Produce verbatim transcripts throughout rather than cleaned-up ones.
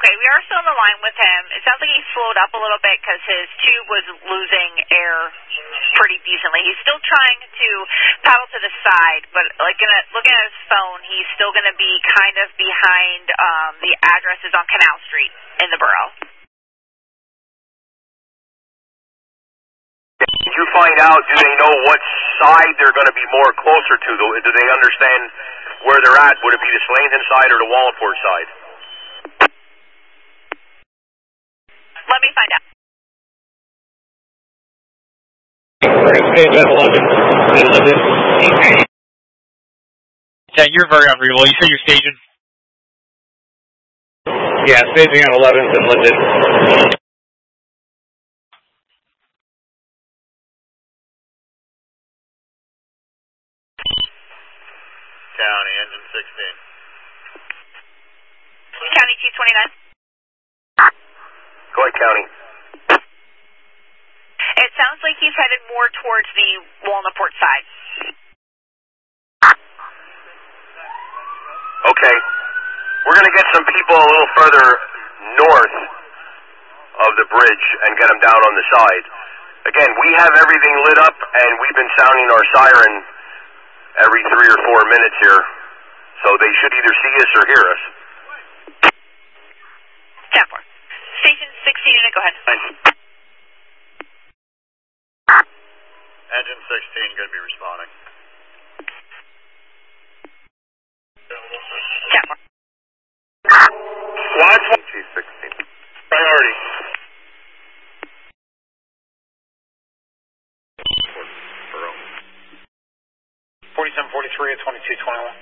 Okay, we are still on the line with him. It sounds like he slowed up a little bit because his tube was losing air pretty decently. He's still trying to paddle to the side, but like in a, looking at his phone, he's still going to be kind of behind um, the addresses on Canal Street in the borough. Did you find out, do they know what side they're going to be more closer to? Do they understand where they're at? Would it be the Slayton side or the Wallingford side? Let me find out. Yeah, you're very unreadable. You say your station? Yeah, staging on eleventh and Linden. County, engine sixteen. County two twenty-nine. Go ahead, County. It sounds like he's headed more towards the Walnutport side. Okay. We're going to get some people a little further north of the bridge and get them down on the side. Again, we have everything lit up, and we've been sounding our siren every three or four minutes here, so they should either see us or hear us. ten four. Station sixteen unit, go ahead. Engine sixteen going to be responding. ten four. Watch G sixteen. Priority. forty-seven forty-three at twenty-two twenty-one.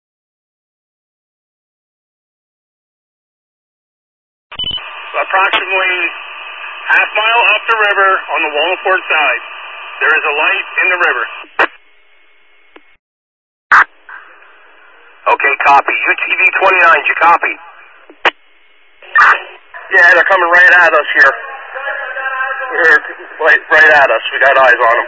Approximately half mile up the river on the Wallingford side. There is a light in the river. Okay, copy. U T V twenty-nine, did you copy? Yeah, they're coming right at us here. They're right, right at us. We got eyes on them.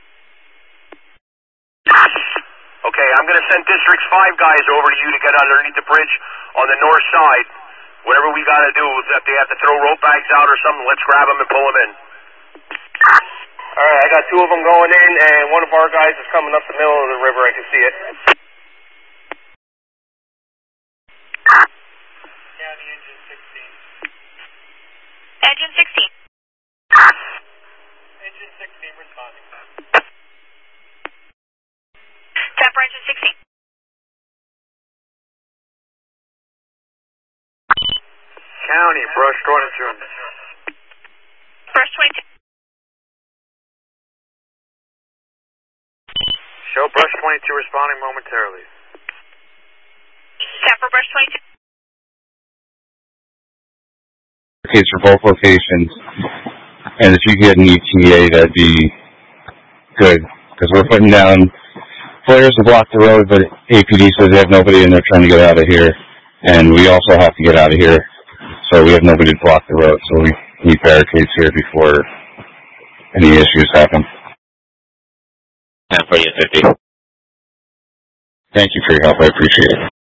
Okay, I'm going to send District five guys over to you to get underneath the bridge on the north side. Whatever we got to do, if they have to throw rope bags out or something, let's grab them and pull them in. All right, I got two of them going in, and one of our guys is coming up the middle of the river. I can see it. County engine sixteen. Engine sixteen. Engine sixteen responding. ten four, engine sixteen. County, brush twenty-two. Brush twenty-two. Show brush twenty-two responding momentarily. ten four, brush twenty-two. Case for both locations, and if you get an E T A, that'd be good, because we're putting down flares to block the road, but A P D says they have nobody and they're trying to get out of here, and we also have to get out of here, so we have nobody to block the road, so we need barricades here before any issues happen. ten forty at fifty. Thank you for your help, I appreciate it.